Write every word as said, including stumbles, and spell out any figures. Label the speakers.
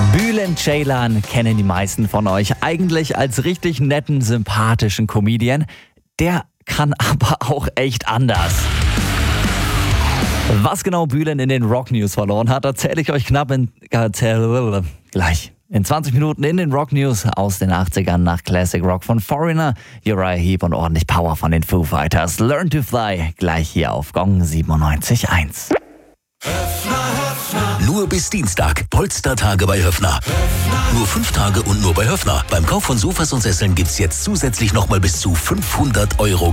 Speaker 1: Bülent Ceylan kennen die meisten von euch eigentlich als richtig netten, sympathischen Comedian. Der kann aber auch echt anders. Was genau Bülent in den Rock News verloren hat, erzähle ich euch knapp in, erzähl, gleich. In zwanzig Minuten in den Rock News aus den achtzigern nach Classic Rock von Foreigner, Uriah Heep und ordentlich Power von den Foo Fighters. Learn to Fly, gleich hier auf Gong siebenundneunzig Komma eins.
Speaker 2: Nur bis Dienstag. Polstertage bei Höffner. Nur fünf Tage und nur bei Höffner. Beim Kauf von Sofas und Sesseln gibt's jetzt zusätzlich nochmal bis zu fünfhundert Euro